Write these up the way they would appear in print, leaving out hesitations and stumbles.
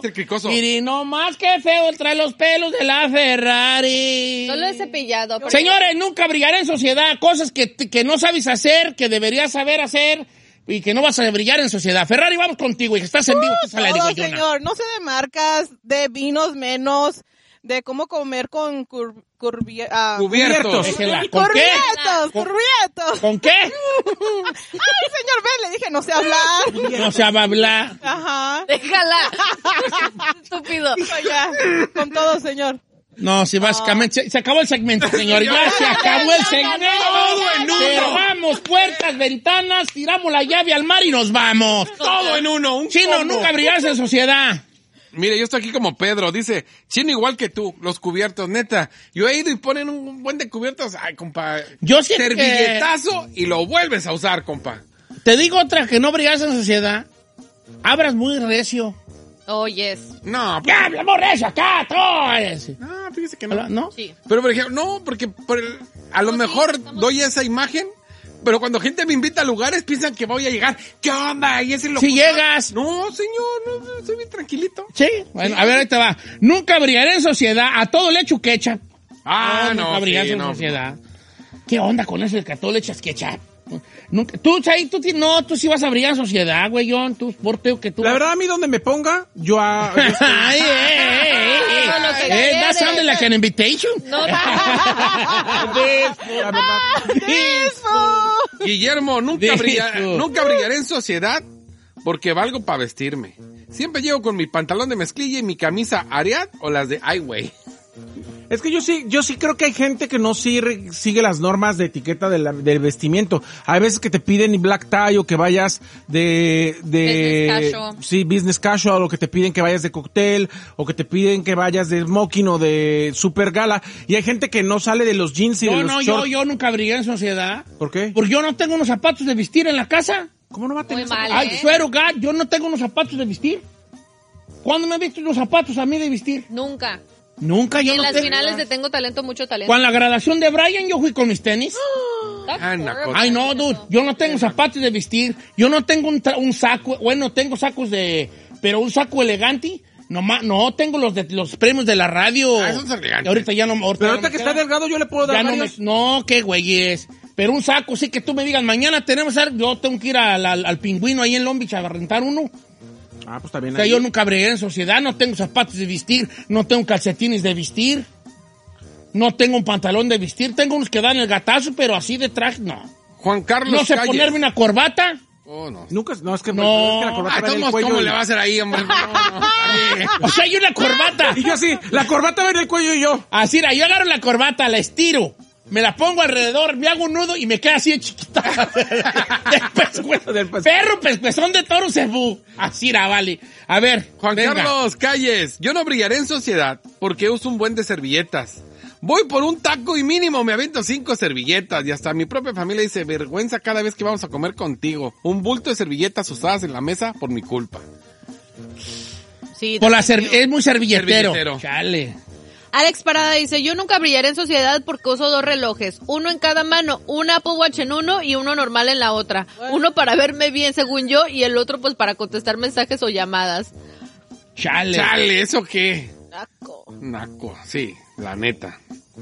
el cricoso. Mire, no más que feo trae los pelos de la Ferrari. No lo he cepillado. Pero... Señores, nunca brillaré en sociedad. Cosas que no sabes hacer, que deberías saber hacer y que no vas a brillar en sociedad. Ferrari, vamos contigo, y que estás en vivo. Todo, señor. No sé de marcas, de vinos menos, de cómo comer con Cubiertos. Curvietos. ¿Con qué? Ay, señor, ven, le dije, no sé hablar. No se va a hablar. Ajá. Déjala. Estúpido. Ya, con todo, señor. No, si básicamente se acabó el segmento, señor. Ya se acabó el segmento. Todo en uno. Cerramos puertas, ventanas, tiramos la llave al mar y nos vamos. Todo en uno. Un Chino, combo. nunca brillarse en sociedad. Mire, yo estoy aquí como Pedro, dice, Chino igual que tú, los cubiertos, neta. Yo he ido y ponen un buen de cubiertos, ay, compa. Yo siento servilletazo y lo vuelves a usar, compa. Te digo otra que no brillas en sociedad. Abras muy recio. Oh, yes. No, ¡Ya, hablamos recio acá, todo! no, fíjese que no. ¿No? Sí. Pero por ejemplo, no, porque a lo mejor doy esa imagen, pero cuando gente me invita a lugares piensan que voy a llegar. ¿Qué onda? Y ese lo Si llegas. No, señor, no, estoy bien tranquilito. Sí, bueno, a ver, ahí te va. Nunca brillaré en sociedad. A todo le echo ketchup. Nunca brillaré en sociedad. ¿Qué onda con eso de que a todo le echas ketchup? Nunca, tú sí vas a brillar en sociedad, güey, John. Tú, que tú. La verdad, a mí donde me ponga, yo Ay, that sounded like an invitation. No, Guillermo, nunca brillaré en sociedad porque valgo para vestirme. Siempre llego con mi pantalón de mezclilla y mi camisa Ariat o las de Highway. Es que yo sí creo que hay gente que no sigue las normas de etiqueta del vestimiento. Hay veces que te piden black tie o que vayas Business casual. Sí, business casual, o que te piden que vayas de cóctel, o que te piden que vayas de smoking o de super gala. Y hay gente que no sale de los jeans y de los shorts. Yo nunca brillé en sociedad. ¿Por qué? Porque yo no tengo unos zapatos de vestir en la casa. ¿Cómo no va a tener Muy mal, Ay, swear to God, yo no tengo unos zapatos de vestir. ¿Cuándo me han visto unos zapatos a mí de vestir? nunca. Nunca, yo Y en no las tengo. finales de Tengo Talento, mucho talento. Con la graduación de Brian yo fui con mis tenis. That's Naco. horrible. Ay, no, dude, yo no tengo zapatos de vestir. Yo no tengo un saco, bueno, tengo sacos pero un saco elegante. No, tengo los premios de la radio. Esos son elegantes. Ahorita ya no. Pero ahorita que está delgado yo le puedo dar ya varios. no, qué güey es. Pero un saco, sí que tú me digas, mañana yo tengo que ir al Pingüino ahí en Long Beach a rentar uno. Ah, pues también. O sea, yo nunca bregué en sociedad, no tengo zapatos de vestir, no tengo calcetines de vestir, no tengo un pantalón de vestir, tengo unos que dan el gatazo, pero así de traje, no. Juan Carlos No sé Calles. ponerme una corbata. Oh, no. Nunca, no, es que No. la corbata va en el Todos, cuello. ¿cómo le va a hacer ahí, hombre? No, está bien. O sea, hay una corbata. Y yo así, la corbata va en el cuello y yo. Así, yo agarro la corbata, la estiro, me la pongo alrededor, me hago un nudo y me queda así de chiquita. Del pescuezo. Perro, pezón de toro cebú. Así era, vale. A ver, Juan venga. Carlos Calles, yo no brillaré en sociedad porque uso un buen de servilletas. Voy por un taco y mínimo me avento 5 servilletas y hasta mi propia familia dice, vergüenza cada vez que vamos a comer contigo. Un bulto de servilletas usadas en la mesa por mi culpa. Sí, Es muy servilletero. Servilletero. Chale. Alex Parada dice, yo nunca brillaré en sociedad porque uso 2 relojes, uno en cada mano, un Apple Watch en uno y uno normal en la otra. Uno para verme bien según yo y el otro pues para contestar mensajes o llamadas. Chale, ¿eso qué? Naco. Naco, sí, la neta.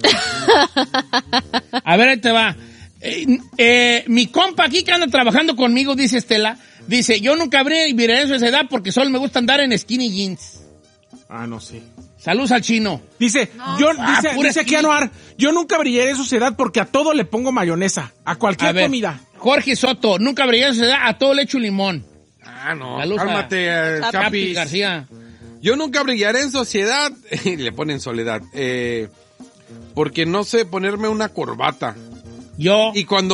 A ver, ahí te va. Mi compa aquí que anda trabajando conmigo, dice Estela, dice, yo nunca brillaré en sociedad porque solo me gusta andar en skinny jeans. Ah, no, sí. Saludos al chino. Dice, dice aquí Anuar, yo nunca brillaré en sociedad porque a todo le pongo mayonesa, a A cualquier ver, comida. Jorge Soto, nunca brillaré en sociedad, a todo le echo limón. Ah, no, Saludos cálmate, a Capi Capi. García. Yo nunca brillaré en sociedad, y le ponen soledad, porque no sé ponerme una corbata. Yo.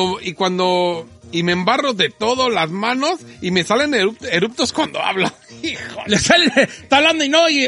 Y me embarro de todo las manos y me salen eruptos cuando hablo. Híjole. Le sale, está hablando y no, y,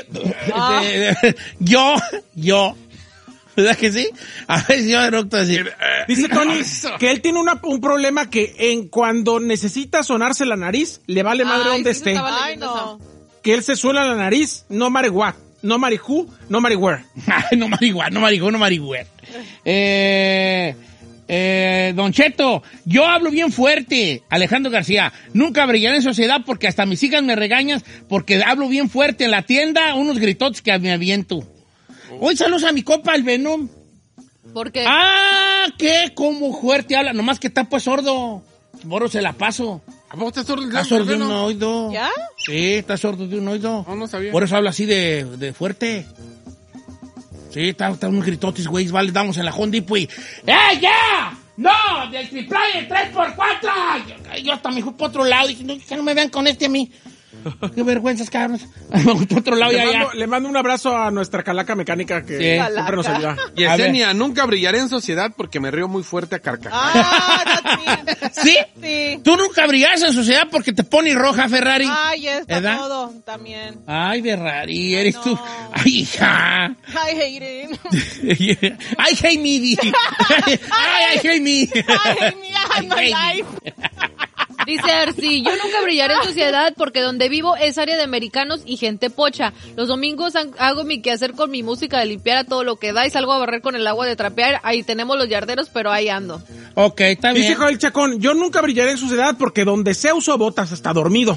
yo, ¿verdad que sí? A ver si yo eructo así. Dice Tony que él tiene un problema que cuando necesita sonarse la nariz, le vale madre donde sí, esté. estaba Ay, no. Que él se suena la nariz, no matter what, no matter who, no matter where. Ay, no marihuana. Don Cheto, yo hablo bien fuerte. Alejandro García, nunca brillaré en sociedad porque hasta mis hijas me regañan porque hablo bien fuerte en la tienda, unos gritotes que me aviento. Hoy saludos a mi compa, el Venom. ¿Por qué? Ah, ¿qué? ¿Cómo fuerte habla? Nomás que está pues sordo. Moro se la paso. ¿A vos estás sordo? Está sordo de un oído. ¿Ya? Sí, está sordo de un oído. No sabía. Por eso habla así de fuerte. Sí, está unos gritotes, güey. Vale, damos en la Honda y ya! ¡No! ¡Del triple 3x4! Yo hasta me fui por otro lado. Dije, no, que no me vean con este a mí. Qué vergüenzas, cabrón. Me fui por otro lado Le mando un abrazo a nuestra calaca mecánica que siempre nos ayuda. Yesenia, nunca brillaré en sociedad porque me río muy fuerte a carcajadas. ¿Sí? Sí. ¿Tú nunca brillas en sociedad porque te pones roja, Ferrari? Ay, está ¿verdad? todo también. Ay, Ferrari, eres no. tú. Ay, hija. I hate it. I hate me. I hate me. I hate me. I have no life. Dice Arci, yo nunca brillaré en sociedad porque donde vivo es área de americanos y gente pocha. Los domingos hago mi quehacer con mi música de limpiar a todo lo que da y salgo a barrer con el agua de trapear. Ahí tenemos los yarderos, pero ahí ando. Ok, está bien. Dice Joel Chacón, yo nunca brillaré en sociedad porque donde sea uso botas hasta dormido.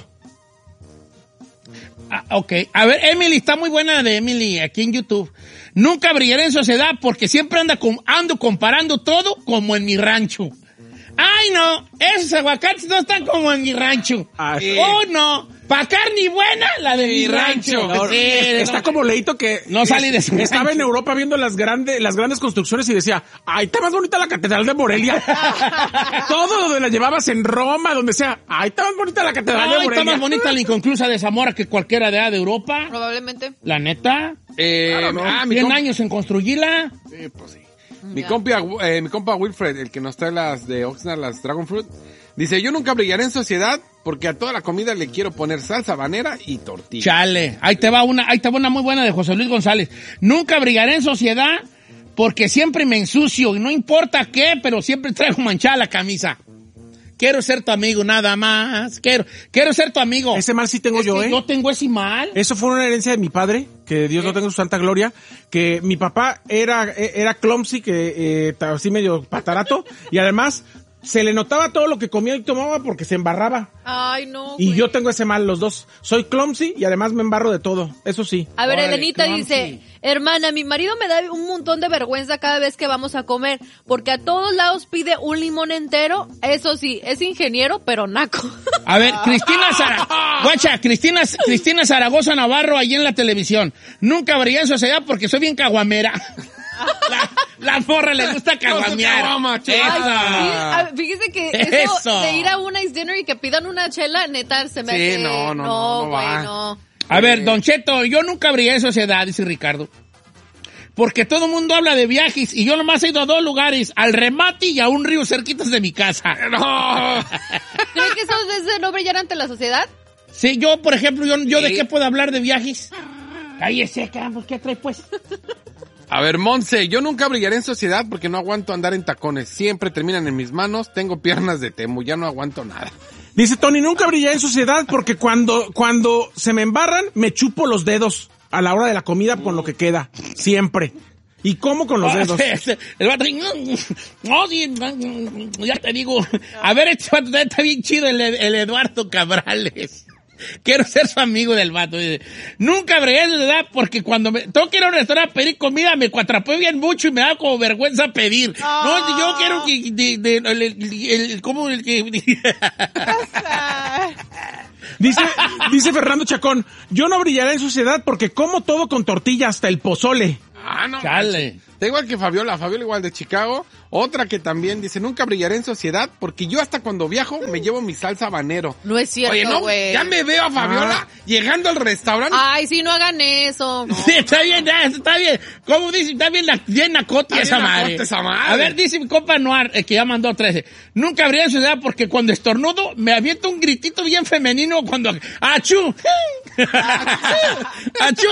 Ok, a ver, Emily, está muy buena de Emily aquí en YouTube. Nunca brillaré en sociedad porque siempre ando comparando todo como en mi rancho. ¡Ay, no! Esos aguacates no están como en mi rancho. ¡Oh, no! Pa' carne buena, la de mi rancho. No, sí, está como Leito que no sale de su estaba rancho. En Europa viendo las grandes construcciones y decía, ¡ay, está más bonita la Catedral de Morelia! Todo donde la llevabas en Roma, donde sea, ¡ay, está más bonita la Catedral de Morelia! Está más bonita la inconclusa de Zamora que cualquiera de Europa. Probablemente. La neta. 100 años en construirla. Sí, pues sí. Mi compa Wilfred, el que nos trae las de Oxnard, las Dragon Fruit, dice, yo nunca brillaré en sociedad porque a toda la comida le quiero poner salsa habanera y tortilla. Chale, ahí te va una muy buena de José Luis González. Nunca brillaré en sociedad porque siempre me ensucio y no importa qué, pero siempre traigo manchada la camisa. Quiero ser tu amigo, nada más. Quiero ser tu amigo. Ese mal sí tengo yo, Yo tengo ese mal. Eso fue una herencia de mi padre, que Dios lo tenga en su santa gloria, que mi papá era clumsy, que así medio patarato, y además se le notaba todo lo que comía y tomaba porque se embarraba. Ay, no. Y güey. yo tengo ese mal, los dos. Soy clumsy y además me embarro de todo, eso sí. A ver, Órale, Elenita clumsy. dice, hermana, mi marido me da un montón de vergüenza cada vez que vamos a comer, porque a todos lados pide un limón entero. Eso sí, es ingeniero, pero naco. A ver, Cristina Zaragoza Navarro, ahí en la televisión. Nunca brillé en sociedad porque soy bien caguamera. La morra le gusta caguamear. caguama, Ay, sí, fíjese que eso de ir a una Ice Dinner y que pidan una chela, neta, se me hace... Sí, no güey, va. no. A ver, Don Cheto, yo nunca brillé en sociedad, dice Ricardo. Porque todo el mundo habla de viajes y yo nomás he ido a 2 lugares, al remate y a un río cerquitas de mi casa. No. ¿Cree que eso es de no brillar ante la sociedad? Sí, yo, por ejemplo, yo ¿de qué puedo hablar de viajes? Cállese, pues, ¿qué trae, pues? A ver, Monse, yo nunca brillaré en sociedad porque no aguanto andar en tacones. Siempre terminan en mis manos, tengo piernas de temu, ya no aguanto nada. Dice Tony, nunca brillé en sociedad porque cuando se me embarran, me chupo los dedos a la hora de la comida con lo que queda. Siempre. ¿Y cómo con los dedos? El vato, no, sí, ya te digo. A ver, este vato está bien chido, el Eduardo Cabrales. Quiero ser su amigo del vato. Dice, nunca brillé en sociedad porque cuando tengo que ir a un restaurante a pedir comida me cuatrapeo bien mucho y me da como vergüenza pedir. No, yo quiero que ¿cómo el que? Dice Fernando Chacón, yo no brillaré en sociedad porque como todo con tortilla hasta el pozole. No. Chale. Da igual que Fabiola igual de Chicago. Otra que también dice, nunca brillaré en sociedad porque yo hasta cuando viajo me llevo mi salsa habanero. No es cierto, Oye, no, güey. ya me veo a Fabiola llegando al restaurante. Ay, sí, no hagan eso. No. Sí, está bien. ¿Cómo dice? Está bien nacote esa madre. A ver, dice mi compa Noir, que ya mandó 13. Nunca brillé en sociedad porque cuando estornudo me aviento un gritito bien femenino cuando... ¡Achú! ¡Achú!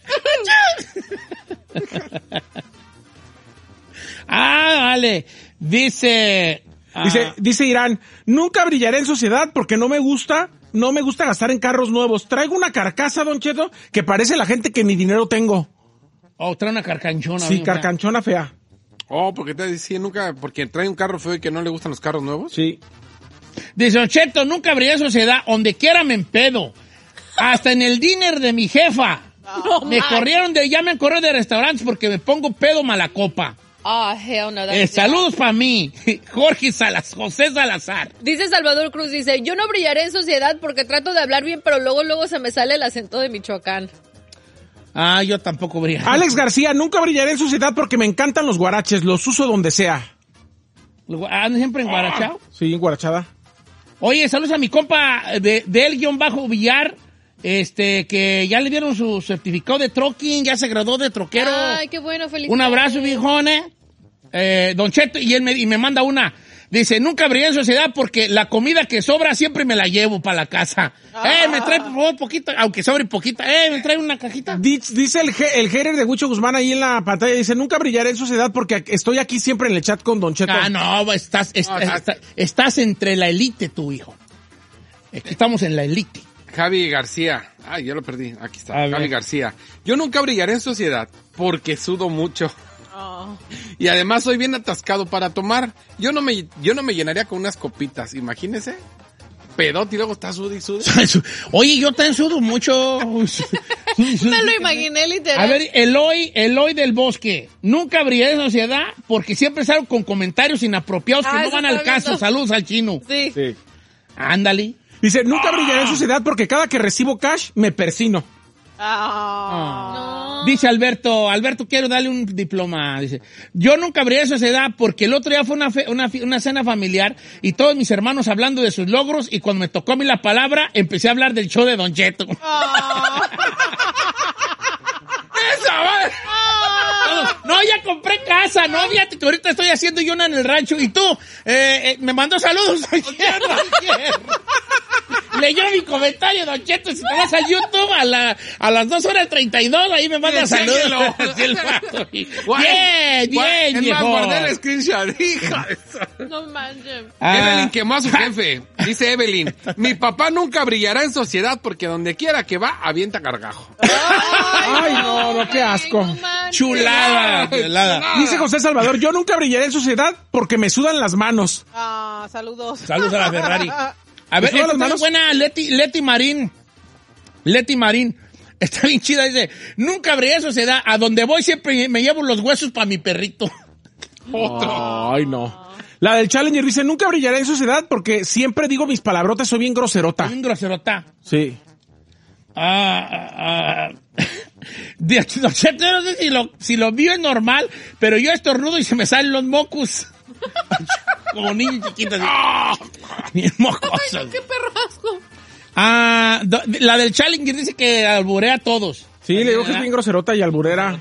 Vale. Dice Irán, nunca brillaré en sociedad porque no me gusta gastar en carros nuevos. Traigo una carcasa, Don Cheto, que parece la gente que ni dinero tengo. Trae una carcanchona. Sí, carcanchona fea. Oh, porque te decía nunca, porque trae un carro feo y que no le gustan los carros nuevos. Sí. Dice, Don Cheto, nunca brillé en sociedad, donde quiera me empedo. Hasta en el dinner de mi jefa. No, Me corrieron ya me han corrido de restaurantes porque me pongo pedo mala copa. Oh, hell no. Saludos para mí, José Salazar. Dice Salvador Cruz, dice, yo no brillaré en sociedad porque trato de hablar bien, pero luego se me sale el acento de Michoacán. Ah, yo tampoco brillaré. Alex García, nunca brillaré en sociedad porque me encantan los guaraches, los uso donde sea. ¿Andan siempre en Guarachao? Sí, en guarachada. Oye, saludos a mi compa de El-Villar, que ya le dieron su certificado de trucking, ya se graduó de troquero. Ay, qué bueno, felicidades. Un abrazo, viejones. Don Cheto, y me manda una. Dice, nunca brillé en sociedad porque la comida que sobra siempre me la llevo para la casa. Me trae, por favor, poquito, aunque sobre poquita. Me trae una cajita. Dice el hater de Huicho Guzmán ahí en la pantalla, dice, nunca brillaré en sociedad porque estoy aquí siempre en el chat con Don Cheto. Ah, no, estás entre la elite, tu hijo. Estamos en la elite. Javi García. Ay, ya lo perdí. Aquí está. A ver. Javi García. Yo nunca brillaré en sociedad porque sudo mucho. Oh. Y además soy bien atascado para tomar. Yo no me llenaría con unas copitas, imagínese. Pedote y luego está sudo y sudo. Oye, yo también sudo mucho. Me lo imaginé literal. A ver, Eloy del Bosque. Nunca brillé en sociedad porque siempre salgo con comentarios inapropiados que no eso van al estaba caso. viendo. Saludos al chino. Sí. Sí. Ándale. Dice, nunca brillaré en sociedad porque cada que recibo cash me persino. No. Dice Alberto, quiero darle un diploma. Dice, yo nunca brillé en sociedad porque el otro día fue una cena familiar y todos mis hermanos hablando de sus logros y cuando me tocó a mí la palabra empecé a hablar del show de Don Cheto. No, ya compré casa, no, fíjate que ahorita estoy haciendo yo una en el rancho y tú, me mandó saludos. Leyó mi comentario, Don Cheto, si te vas a YouTube a las 2:32, ahí me manda saludos. Bien, Es viejo. más, guardé el screenshot, hija de eso. No manches. Evelyn quemó a su jefe. Dice Evelyn, mi papá nunca brillará en sociedad porque donde quiera que va, avienta gargajo. Ay, no, qué asco. No manches. Chulada. Dice José Salvador, yo nunca brillaré en sociedad porque me sudan las manos. Saludos. Saludos a la Ferrari. A ver, ¿Me sudan esta las es manos? buena, Leti Marín. Está bien chida, dice, nunca brillé en sociedad, a donde voy siempre me llevo los huesos para mi perrito. Ay, no. La del Challenger dice, nunca brillaré en sociedad porque siempre digo mis palabrotas, soy bien groserota. Un groserota. Sí. No sé si lo mío es normal, pero yo estornudo y se me salen los mocos. Como niño chiquito así. Bien mocosos. ¡Qué perrasco! La del Challenger dice que alburea a todos. Sí, le digo que es bien groserota y alburera.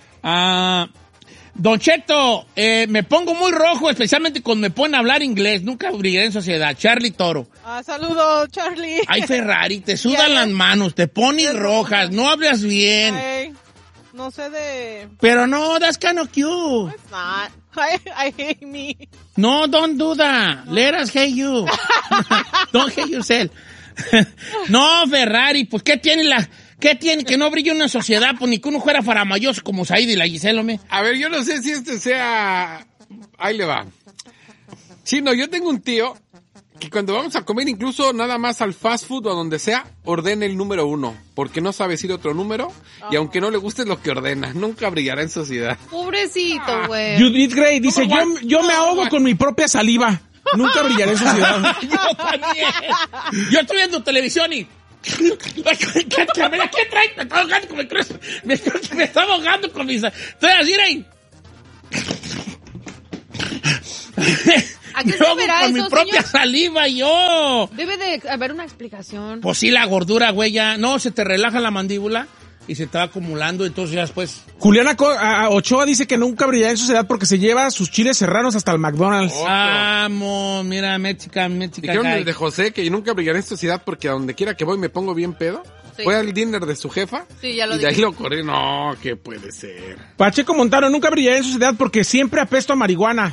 Don Cheto, me pongo muy rojo, especialmente cuando me ponen a hablar inglés. Nunca brillaré en sociedad. Charlie Toro. Saludos, Charlie. Ay, Ferrari, te sudan las manos, te pones rojas, no hablas bien. Ay, no sé de... Pero no, that's kind of cute. It's not. I hate me. No, don't do that. Let us hate you. Don't hate yourself. No, Ferrari, pues, ¿qué tiene que no brille una sociedad? Pues ni que uno fuera faramayoso como Said y la Gisela, me. A ver, yo no sé si sea... Ahí le va. Chino, yo tengo un tío que cuando vamos a comer, incluso nada más al fast food o donde sea, ordena el número 1, porque no sabe decir otro número, y aunque no le guste lo que ordena, nunca brillará en sociedad. Pobrecito, güey. Judith Gray dice, yo me ahogo con mi propia saliva. Nunca brillaré en sociedad. Yo también. Yo estoy viendo televisión y... ¿Qué trae? Me está ahogando con mi cruz. Me está ahogando con mis... Estoy así, ahí. ¿A qué Me se ahogo verá con mi eso, propia señor? saliva, yo. Debe de haber una explicación. Pues sí, la gordura, güey, ya... No, se te relaja la mandíbula y se te va acumulando, entonces ya después... Juliana Ochoa dice que nunca brillará en sociedad porque se lleva sus chiles serranos hasta el McDonald's. Vamos, mira, Mexican Dijeron guy. el de José que nunca brillaré en sociedad porque a donde quiera que voy me pongo bien pedo. Sí. Fue al dinner de su jefa Sí, ya lo y de ahí dije. lo corrí. No, ¿qué puede ser? Pacheco Montano, nunca brillaré en sociedad porque siempre apesto a marihuana.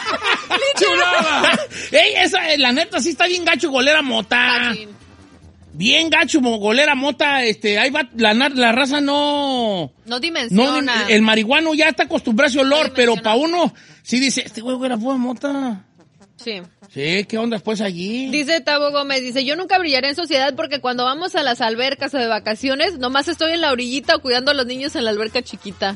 ¡Chulada! Ey, esa, la neta, sí está bien gacho golera mota. Machín. bien gacho, mogolera mota, ahí va, la raza no dimensiona. El marihuano ya está acostumbrado a ese olor, pero para uno, sí dice, este güey era buena mota. Sí. Sí, ¿qué onda pues allí? Dice Tabo Gómez, dice, yo nunca brillaré en sociedad porque cuando vamos a las albercas o de vacaciones, nomás estoy en la orillita o cuidando a los niños en la alberca chiquita.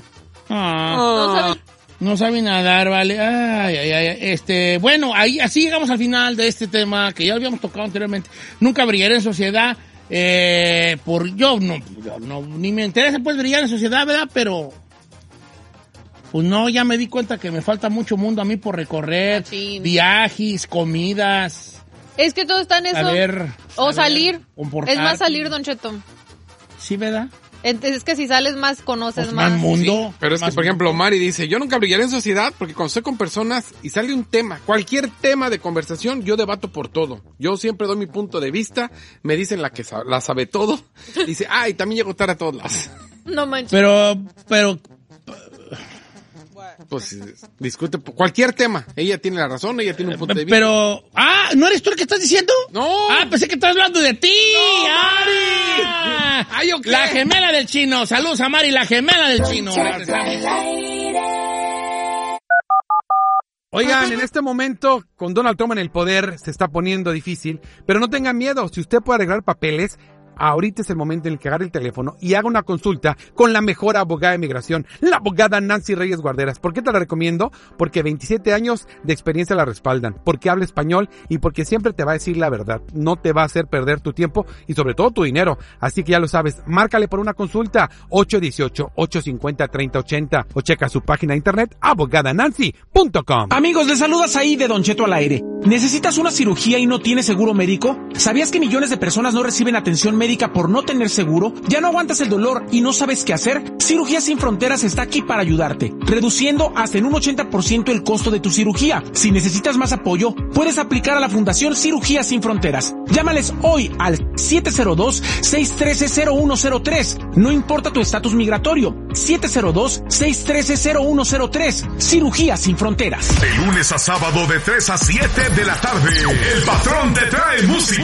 No sabe nadar, vale. Bueno, así llegamos al final de este tema que ya habíamos tocado anteriormente. Nunca brillaré en sociedad. Yo no, ni me interesa pues brillar en sociedad, ¿verdad? Pero pues no, ya me di cuenta que me falta mucho mundo a mí por recorrer. Sí. Viajes, comidas. Es que todo está en eso. Salir. Es más salir, Don Cheto. Sí, ¿verdad? Entonces es que si sales más, conoces pues más mundo. Sí, pero es que, por ejemplo, Mari dice, yo nunca brillaré en sociedad porque cuando estoy con personas y sale un tema, cualquier tema de conversación, yo debato por todo. Yo siempre doy mi punto de vista, me dicen la que la sabe todo, dice, y también llego tarde a todos lados. No manches. Pero pues discute cualquier tema. Ella tiene la razón, ella tiene un punto de vista. Pero, ¿no eres tú el que estás diciendo? No. Pensé que estás hablando de ti. No, Mari. Okay. La gemela del chino. Saludos a Mari, la gemela del chino. Oigan, en este momento, con Donald Trump en el poder, se está poniendo difícil, pero no tengan miedo. Si usted puede arreglar papeles, ahorita es el momento en el que agarre el teléfono y haga una consulta con la mejor abogada de migración, la abogada Nancy Reyes Guarderas. ¿Por qué te la recomiendo? Porque 27 años de experiencia la respaldan, porque habla español y porque siempre te va a decir la verdad. No te va a hacer perder tu tiempo y sobre todo tu dinero. Así que ya lo sabes, márcale por una consulta 818-850-3080 o checa su página de internet abogadanancy.com. Amigos, les saludas ahí de Don Cheto al aire. ¿Necesitas una cirugía y no tienes seguro médico? ¿Sabías que millones de personas no reciben atención médica por no tener seguro? ¿Ya no aguantas el dolor y no sabes qué hacer? Cirugías Sin Fronteras está aquí para ayudarte, reduciendo hasta en un 80% el costo de tu cirugía. Si necesitas más apoyo, puedes aplicar a la Fundación Cirugías Sin Fronteras. Llámales hoy al 702-613-0103. No importa tu estatus migratorio. 702-613-0103. Cirugías Sin Fronteras. De lunes a sábado de 3 a 7 de la tarde, el patrón te trae música.